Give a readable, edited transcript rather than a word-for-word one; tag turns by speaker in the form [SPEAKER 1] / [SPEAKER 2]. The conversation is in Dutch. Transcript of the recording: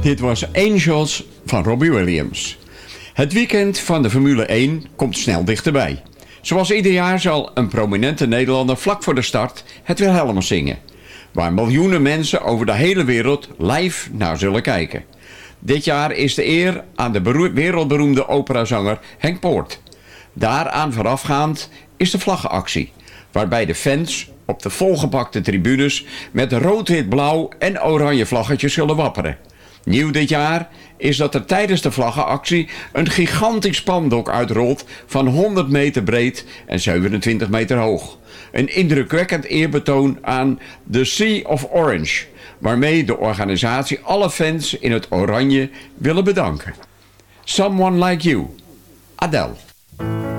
[SPEAKER 1] Dit was Angels van Robbie Williams. Het weekend van de Formule 1 komt snel dichterbij. Zoals ieder jaar zal een prominente Nederlander vlak voor de start het Wilhelmus zingen, waar miljoenen mensen over de hele wereld live naar zullen kijken. Dit jaar is de eer aan de wereldberoemde operazanger Henk Poort. Daaraan voorafgaand is de vlaggenactie, waarbij de fans op de volgepakte tribunes met rood, wit, blauw en oranje vlaggetjes zullen wapperen. Nieuw dit jaar is dat er tijdens de vlaggenactie een gigantisch spandoek uitrolt van 100 meter breed en 27 meter hoog. Een indrukwekkend eerbetoon aan The Sea of Orange, waarmee de organisatie alle fans in het oranje willen bedanken. Someone Like You, Adele.